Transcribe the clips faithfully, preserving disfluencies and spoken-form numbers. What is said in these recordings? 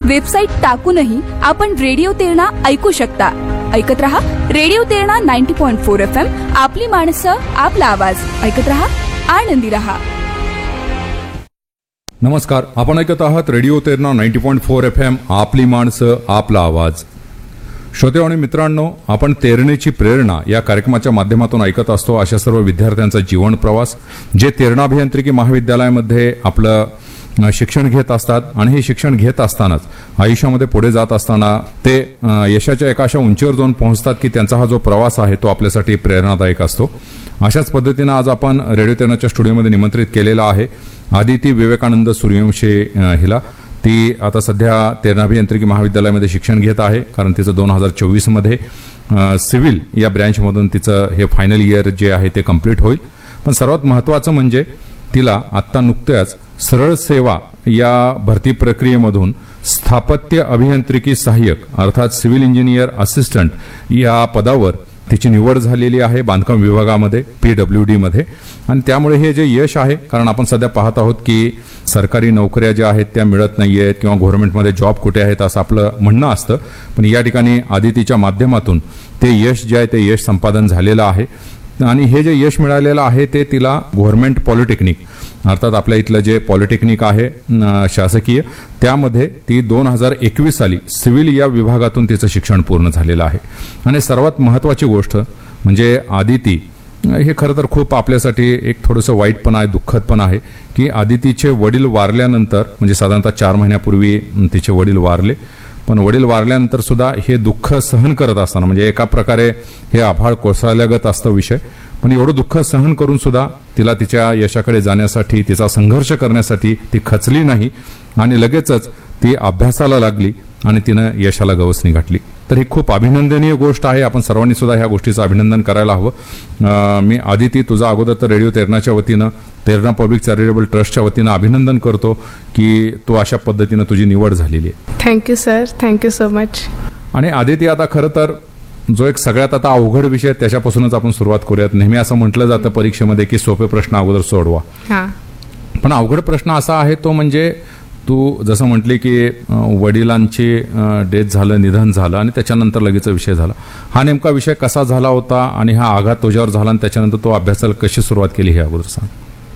Website टाकूनही आपण radio Terna ऐकू शकता. ऐकत रहा radio Terna ninety point four F M. आपली माणसं, आपला आवाज. ऐकत रहा, आनंदी रहा. नमस्कार, आपण ऐकत आहात radio Terna ninety point four F M. आपली माणसं, आपला आवाज. श्रोते आणि मित्रांनो, आपण तेरणेची प्रेरणा या कार्यक्रमाच्या माध्यमातून ऐकत असतो अशा सर्व विद्यार्थ्यांचा जीवन प्रवास जे तेरणा अभियांत्रिकी महाविद्यालयामध्ये आपलं शिक्षण घेत असतात आणि हे शिक्षण घेत असतानाच आयुष्यामध्ये पुढे जात असताना ते यशाच्या एका अशा उंचीवर जाऊन पोहोचतात की त्यांचा हा जो प्रवास आहे तो आपल्यासाठी प्रेरणादायक असतो. अशाच पद्धतीनं आज आपण रेडिओ तेरणाच्या स्टुडिओमध्ये निमंत्रित केलेला आहे आदिती विवेकानंद सूर्यवंशी हिला. ती आता सध्या तेरणा अभियांत्रिकी महाविद्यालयामध्ये शिक्षण घेत आहे, कारण तिचं दोन हजार चोवीसमध्ये सिव्हिल या ब्रँचमधून तिचं हे फायनल इयर जे आहे ते कम्प्लीट होईल. पण सर्वात महत्त्वाचं म्हणजे तिला आत्ता नुकत्याच सरळ सेवा या भरती प्रक्रियेमधून स्थापत्य अभियांत्रिकी सहाय्यक अर्थात सिव्हिल इंजिनियर असिस्टंट या पदावर तिची निवड झालेली आहे बांधकाम विभागामध्ये, पीडब्ल्यू डी मध्ये. आणि त्यामुळे हे जे यश आहे, कारण आपण सध्या पाहत आहोत की सरकारी नोकऱ्या ज्या आहेत त्या मिळत नाहीयेत किंवा गव्हर्नमेंटमध्ये जॉब कुठे आहेत असं आपलं म्हणणं असतं, पण या ठिकाणी आदितीच्या माध्यमातून ते यश जे आहे ते यश संपादन झालेलं आहे. आणि हे जे यश मिळालेलं आहे ते तिला गव्हर्नमेंट पॉलिटेक्निक अर्थात आपल्या इथलं जे पॉलिटेक्निक आहे शासकीय, त्यामध्ये ती दोन हजार एकवीस साली सिव्हिल या विभागातून तिचं शिक्षण पूर्ण झालेलं आहे. आणि सर्वात महत्त्वाची गोष्ट म्हणजे आदिती हे खरं तर खूप आपल्यासाठी एक थोडंसं वाईट पण आहे, दुःखद पण आहे की आदितीचे वडील वारल्यानंतर म्हणजे साधारणतः चार महिन्यापूर्वी तिचे वडील वारले. पण वडील वारल्यानंतर सुद्धा हे दुःख सहन करत असताना म्हणजे एका प्रकारे हे आभाळ कोसळल्यागत असतं विषय, पण एवढं दुःख सहन करून सुद्धा तिला तिच्या यशाकडे जाण्यासाठी, तिचा संघर्ष करण्यासाठी ती खचली नाही आणि लगेचच ती अभ्यासाला लागली आणि तिनं यशाला गवसणी घातली. तर ही खूप अभिनंदनीय गोष्ट आहे. आपण सर्वांनी सुद्धा ह्या गोष्टीचं अभिनंदन करायला हवं. मी आदिती तुझा अगोदर तर रेडिओ तेरणाच्या वतीनं, तेरणा पब्लिक चॅरिटेबल ट्रस्टच्या वतीनं अभिनंदन करतो की तू अशा पद्धतीनं तुझी निवड झालेली आहे. Thank you sir, thank you so much. आणि आदिती, आता खरं तर जो एक सगळ्यात आता अवघड विषय त्याच्यापासूनच आपण सुरुवात करूयात. नेहमी असं म्हटलं जातं परीक्षेमध्ये की सोपे प्रश्न अगोदर सोडवा, पण अवघड प्रश्न असा आहे तो म्हणजे तू जसं म्हटली की वडिलांची डेथ झालं, निधन झालं आणि त्याच्यानंतर लगेच विषय झाला. हा नेमका विषय कसा झाला होता आणि हा आघात तुझ्यावर झाला आणि त्याच्यानंतर तो अभ्यासाला कशी सुरुवात केली हे अगोदर सांग.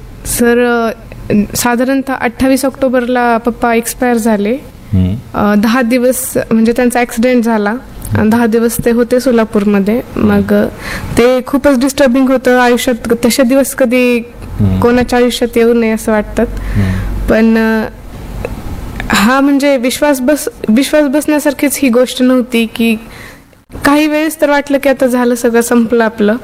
सर, साधारणतः अठ्ठावीस ऑक्टोबरला पप्पा एक्सपायर झाले. दहा दिवस म्हणजे त्यांचा ऍक्सिडेंट झाला. दहा दिवस ते होते सोलापूरमध्ये. मग ते खूपच डिस्टर्बिंग होतं आयुष्यात. तसे दिवस कधी कोणाच्या आयुष्यात येऊ नये असं वाटतात. पण हा म्हणजे विश्वास बस विश्वास बसण्यासारखीच ही गोष्ट नव्हती की काही वेळेस तर वाटलं की आता झालं, सगळं संपलं आपलं.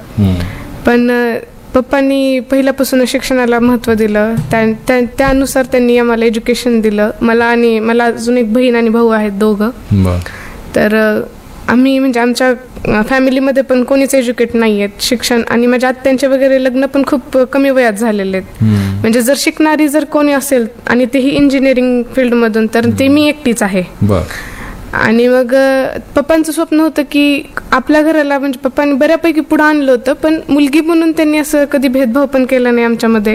पण पप्पांनी पहिल्यापासून शिक्षणाला महत्त्व दिलं. त्या त्यानुसार त्यांनी आम्हाला एज्युकेशन दिलं. मला आणि मला अजून एक बहीण आणि भाऊ आहेत दोघं. तर आम्ही म्हणजे आमच्या फॅमिलीमध्ये पण कोणीच एज्युकेट नाही आहेत शिक्षण. आणि माझ्या आत्यांचे वगैरे लग्न पण खूप कमी वयात झालेले आहेत. म्हणजे जर शिकणारी जर कोणी असेल आणि तेही इंजिनिअरिंग फील्डमधून तर ते मी एकटीच आहे. आणि मग पप्पांचं स्वप्न होतं की आपल्या घराला म्हणजे पप्पांनी बऱ्यापैकी पुढे आणलं होतं, पण मुलगी म्हणून त्यांनी असं कधी भेदभाव पण केला नाही आमच्यामध्ये.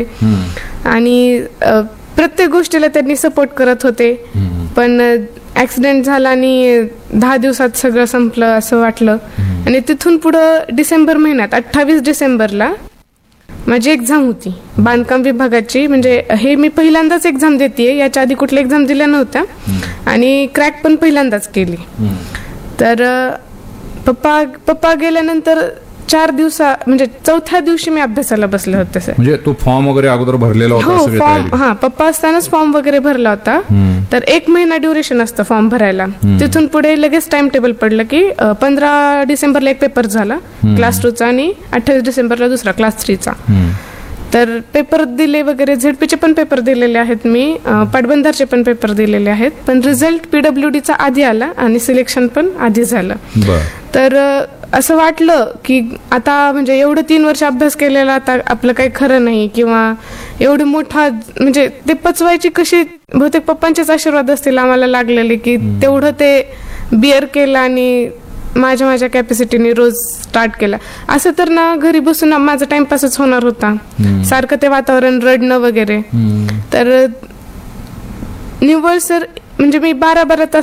आणि प्रत्येक गोष्टीला त्यांनी सपोर्ट करत होते. पण ऍक्सिडेंट झाला आणि दहा दिवसात सगळं संपलं असं वाटलं. आणि तिथून पुढं डिसेंबर महिन्यात अठ्ठावीस डिसेंबरला माझी एक्झाम होती बांधकाम विभागाची. म्हणजे हे मी पहिल्यांदाच एक्झाम देते, याच्या आधी कुठल्या एक्झाम दिल्या नव्हत्या आणि क्रॅक पण पहिल्यांदाच केली. तर पप्पा पप्पा गेल्यानंतर चार दिवसा म्हणजे चौथ्या दिवशी मी अभ्यासाला बसले होते सर. म्हणजे तू फॉर्म वगैरे अगोदर भरलेला होता? हो, फॉर्म हा पप्पा असतानाच फॉर्म वगैरे भरला होता. तर एक महिना ड्युरेशन असतं फॉर्म भरायला. तिथून पुढे लगेच टाइम टेबल पडलं की पंधरा डिसेंबरला एक पेपर झाला क्लास टू चा आणि अठ्ठावीस डिसेंबरला दुसरा क्लास थ्री चा. तर पेपर दिले वगैरे, झेडपीचे पण पेपर दिलेले आहेत मी, पाटबंधारचे पण पेपर दिलेले आहेत. पण रिझल्ट पीडब्ल्यूडीचा आधी आला आणि सिलेक्शन पण आधी झालं. तर असं वाटलं की आता म्हणजे एवढं तीन वर्ष अभ्यास केलेला आता आपलं काही खरं नाही, किंवा एवढं मोठा म्हणजे ते पचवायची कशी, बहुतेक पप्पांचेच आशीर्वाद असतील आम्हाला लागलेले की तेवढं ते बिअर केलं आणि माझ्या माझ्या कॅपॅसिटीने रोज स्टार्ट केला. असं तर ना घरी बसून माझा टाइमपासच होणार होता, सारखं ते वातावरण रडणं वगैरे. तर निव्वळ सर म्हणजे मी बारा बारा तास